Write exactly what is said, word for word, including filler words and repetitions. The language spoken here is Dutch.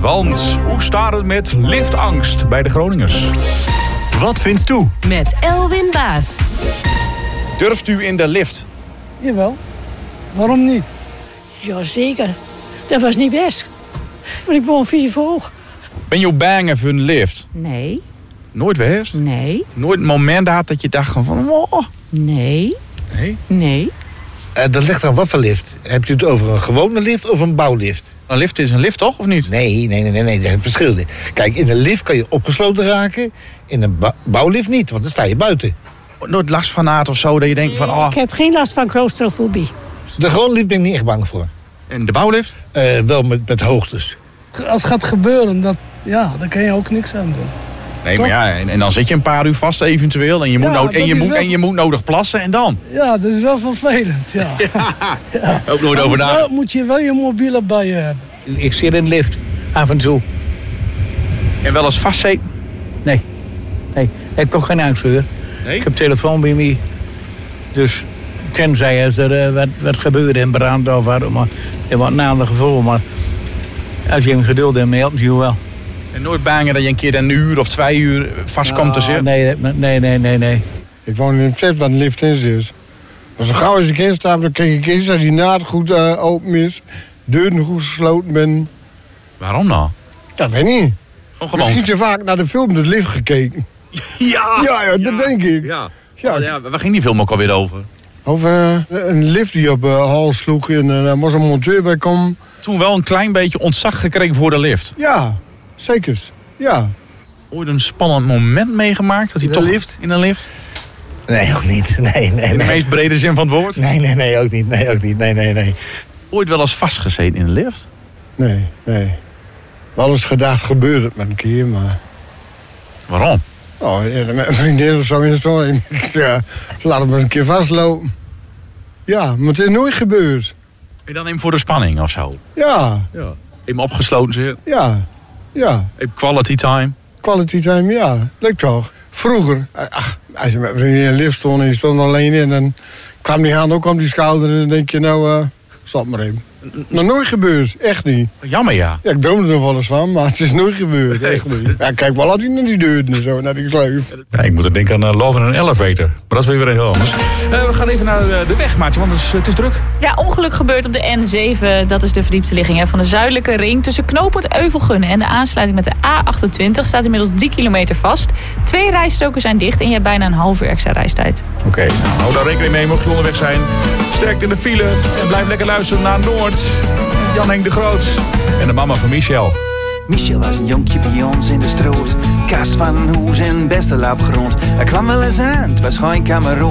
Want hoe staat het met liftangst bij de Groningers? Wat vindt u? Met Elwin Baas. Durft u in de lift? Jawel. Waarom niet? Jazeker. Dat was niet best. Want ik woon vier hoog. Ben je bang voor een lift? Nee. Nooit geweest? Nee. Nooit een moment had dat je dacht van... Oh. Nee. Nee? Nee. Uh, dat ligt aan wat voor lift. Hebt u het over een gewone lift of een bouwlift? Een lift is een lift, toch? Of niet? Nee, nee, nee, nee, nee. Dat is verschil. Kijk, in een lift kan je opgesloten raken. In een ba- bouwlift niet, want dan sta je buiten. Nooit last van haat of zo, dat je denkt van... Oh. Ik heb geen last van claustrofobie. De gewone lift ben ik niet echt bang voor. En de bouwlift? Uh, wel met, met hoogtes. Als het gaat gebeuren, dat, ja, daar kan je ook niks aan doen. Nee, maar ja, en, en dan zit je een paar uur vast eventueel. En je moet, Ja, no- en je dat is moet, wel- en je moet nodig plassen en dan? Ja, dat is wel vervelend, ja. Ja. Ook nooit Dan over moet, na. wel- moet je wel je mobiele bij je hebben. Ik zit in de lift, af en toe. En wel eens vastzeten? Nee, nee, ik heb ook geen angst voor. Nee? Ik heb telefoon bij me. Dus tenzij als er uh, wat, wat gebeurt in brand of wat, maar je wordt een ander gevoel. Maar als je een geduld hebt, helpt je wel. En nooit bangen dat je een keer een uur of twee uur vast komt te Ah, zitten? Nee, nee, nee, nee, nee. Ik woon in een flat waar de lift in zit. Maar zo gauw als ik instap, dan kijk ik eens als die naad goed uh, open is. Deuren goed gesloten ben. Waarom dan? Dat weet ik niet. Gewoon Misschien gewoon. te vaak naar de film De Lift gekeken. Ja! Ja, ja, dat denk ik. Ja. Ja. Ja, waar ging die film ook alweer over? Over uh, een lift die op uh, hal sloeg en uh, daar moest een monteur bij komen. Toen wel een klein beetje ontzag gekregen voor de lift. Ja, zeker. Ja. Ooit een spannend moment meegemaakt? Dat hij In de toch lift? In een lift? Nee, ook niet. Nee, nee, In de nee. meest brede zin van het woord? Nee, nee, nee, ook niet. Nee, ook niet. Nee, nee, nee. Ooit wel eens vastgezeten in de lift? Nee, nee. Wel eens gedacht, gebeurt het met een keer, maar... Waarom? Oh, ja, met een vriendin of zo in de stoel. Ja, laat het maar een keer vastlopen. Ja, maar het is nooit gebeurd. Ben je dan even voor de spanning of zo? Ja, Ja. Even opgesloten zitten? ja, ja. Even quality time? Quality time, ja. Leuk toch? Vroeger, ach, als je met vrienden in een lift stond en je stond alleen in... dan kwam die hand ook om die schouder en dan denk je, nou, uh, stop maar even. Maar nooit gebeurd, echt niet. Jammer, ja. Ja, ik droomde er nog wel eens van, maar het is nooit gebeurd, echt niet. Ja, kijk wel altijd naar die deur en zo, naar die sleuf. Ja, ik moet denken aan uh, Love in an Elevator. Maar dat is weer heel anders. Uh, we gaan even naar uh, de weg, maatje, want het is, het is druk. Ja, ongeluk gebeurt op de N zeven. Dat is de verdiepte ligging hè, van de zuidelijke ring. Tussen knooppunt Euvelgunnen en de aansluiting met de A achtentwintig... staat inmiddels drie kilometer vast. Twee rijstroken zijn dicht en je hebt bijna een half uur extra reistijd. Oké, okay, nou, hou daar rekening mee mocht je onderweg zijn. Sterkt in de file en blijf lekker luisteren naar Noord. Jan Henk de Groot en de mama van Michel. Michel was een jonkje bij ons in de stroot. Kast van een hoes en beste lapgrond. Hij kwam wel eens aan, het was geen kameroon.